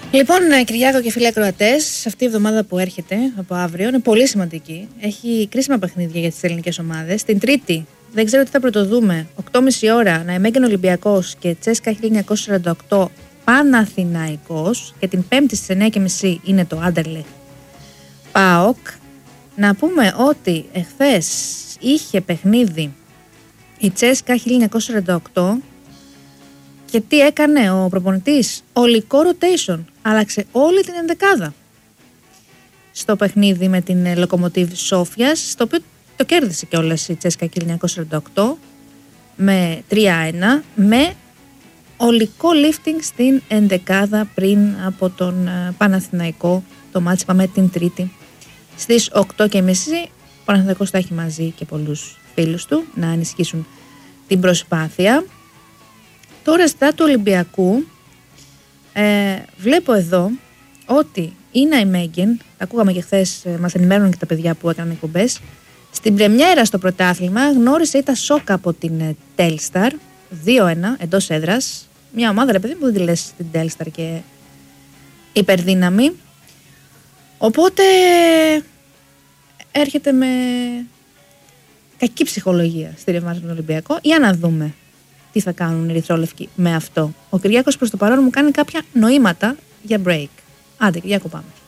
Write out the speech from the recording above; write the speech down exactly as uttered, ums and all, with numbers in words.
Λοιπόν, Κυριάκο και φίλοι ακροατές, αυτή η εβδομάδα που έρχεται από αύριο είναι πολύ σημαντική. Έχει κρίσιμα παιχνίδια για τις ελληνικές ομάδες. Την Τρίτη, δεν ξέρω τι θα πρωτοδούμε, οκτώ και μισή ώρα, Ναϊμέγεν Ολυμπιακός και Τσέσκα χίλια εννιακόσια σαράντα οκτώ Παναθηναϊκός. Και την Πέμπτη στις εννιά και μισή είναι το Άντερλεχτ ΠΑΟΚ. Να πούμε ότι εχθές είχε παιχνίδι η Τσέσκα χίλια εννιακόσια σαράντα οκτώ. Και τι έκανε ο προπονητής? Ολικό rotation. Άλλαξε όλη την ενδεκάδα στο παιχνίδι με την Λοκομοτίβ Σόφιας, στο οποίο το κέρδισε κιόλας η Τσέσκα χίλια εννιακόσια σαράντα οκτώ με τρία ένα, με ολικό lifting στην ενδεκάδα πριν από τον Παναθηναϊκό. Το μάτς είπαμε την Τρίτη στις οκτώ και μισή. Ο Παναθηναϊκός θα έχει μαζί και πολλούς φίλους του να ενισχύσουν την προσπάθεια. Τώρα στα του Ολυμπιακού ε, βλέπω εδώ ότι η Ναϊμέγεν, ακούγαμε και χθες, ε, μας ενημέρωναν και τα παιδιά που έκαναν εκπομπές, στην πρεμιέρα στο πρωτάθλημα γνώρισε η Σόκα από την ε, Τέλσταρ δύο ένα εντός έδρας. Μια ομάδα, ρε παιδί μου, δεν τη λες την Τέλσταρ και υπερδύναμη. Οπότε έρχεται με κακή ψυχολογία στη ρευμάση με τον Ολυμπιακό. Για να δούμε τι θα κάνουν οι ερυθρόλευκοι με αυτό. Ο Κυριάκος προς το παρόν μου κάνει κάποια νοήματα για break. Άντε, Κυριάκο, πάμε.